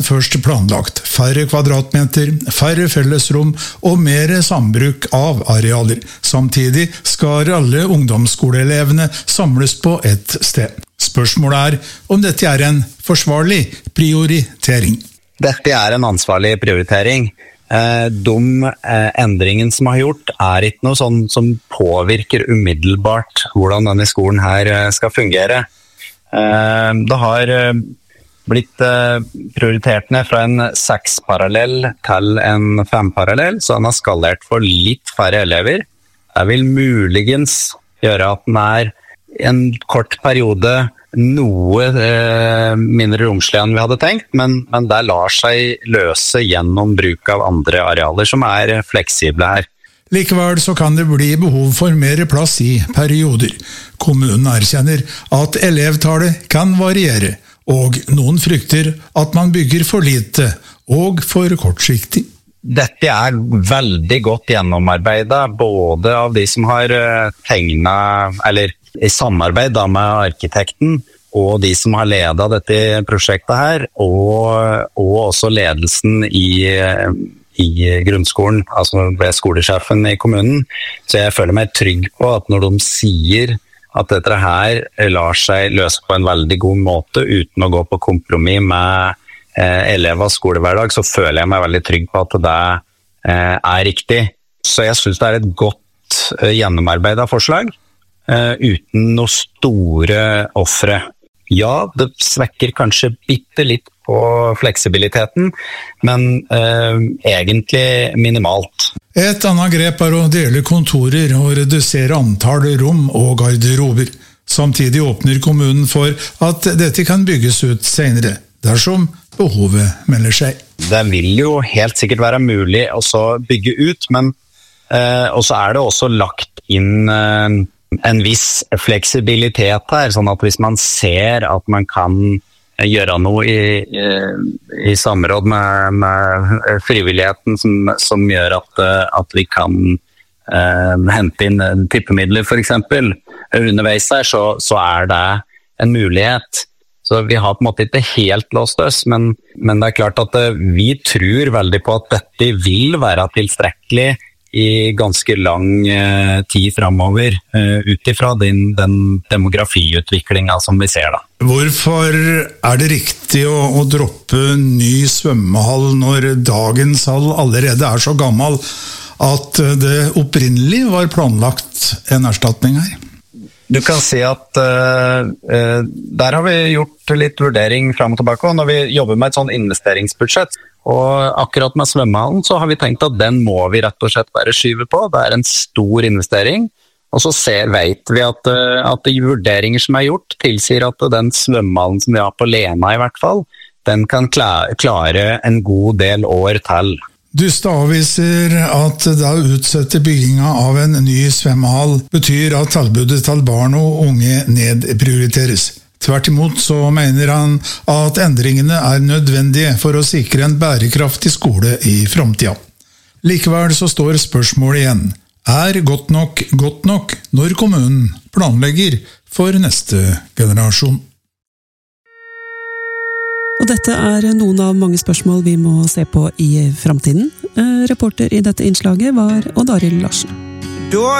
først planlagt. Færre kvadratmeter, færre fellesrom og mer sambruk av arealer. Samtidig skal alle ungdomsskoleelevene samles på et sted. Spørsmålet om dette en forsvarlig prioritering. Dette en ansvarlig prioritering. De endringene som har gjort ikke noe sånn som påvirker umiddelbart hvordan denne skolen her skal fungere. Det har blitt prioritert ned fra en 6-parallell til en 5-parallell, så den har skalert for litt færre elever. Det vil muligens gjøre at den en kort periode noe mindre romslig enn vi hadde tenkt, men det lar seg løse gjennom bruk av andre arealer som fleksible her. Likevel så kan det bli behov for mer plass i perioder. Kommunen erkjenner at elevtallet kan variere, og noen frykter at man bygger for lite og for kortsiktig. Dette veldig godt gjennomarbeidet, både av de som har tegnet, eller i samarbeid da med arkitekten, og de som har ledet dette prosjektet her, og også ledelsen i grunnskolen, altså ved skolesjefen i kommunen. Så jeg føler meg trygg på at når de sier at dette her lar seg løse på en veldig god måte, uten å gå på kompromiss med elevers skolehverdag, så føler jeg meg veldig trygg på at det riktig. Så jeg synes det et godt gjennomarbeidet forslag, uten noe store offre. Ja, det svekker kanskje bitte litt på fleksibiliteten, men egentlig minimalt. Et annet grep å dele kontorer og redusere antall rom og garderober. Samtidig åpner kommunen for at dette kan bygges ut senere, dersom behovet melder seg. Det vil jo helt sikkert være mulig å bygge ut, men også det også lagt inn en viss fleksibilitet her, sånn at hvis man ser at man kan gjøre noe i samråd med frivilligheten som gjør at vi kan hente inn tippemidler for eksempel underveis her, så det en mulighet. Så vi har på en måte ikke helt låst oss, men det klart at vi tror veldig på at dette vil være tilstrekkelig i ganske lang tid fremover, utifra den demografiutviklingen som vi ser da. Hvorfor det riktig å droppe ny svømmehall når dagens hall allerede så gammel at det opprinnelig var planlagt en erstatning her? Du kan si at der har vi gjort litt vurdering frem og tilbake, og når vi jobber med et sånn investeringsbudsjett, og akkurat med svømmehallen så har vi tenkt at den må vi rett og slett bare skyve på. Det en stor investering, og så vet vi at de vurderinger som gjort tilsier at den svømmehallen som vi har på Lena i hvert fall, den kan klare en god del år til. Dustad avviser at da utsette bygginga av en ny svømmehall betyr at tilbudet til barn og unge nedprioriteres. Tvert imot så mener han at endringene nødvendige for å sikre en bærekraftig skole i fremtiden. Likevel så står spørsmålet igjen. Godt nok når kommunen planlegger for neste generasjon? Og dette noen av mange spørsmål vi må se på i fremtiden. Reporter i dette innslaget var Odd Arild Larsen.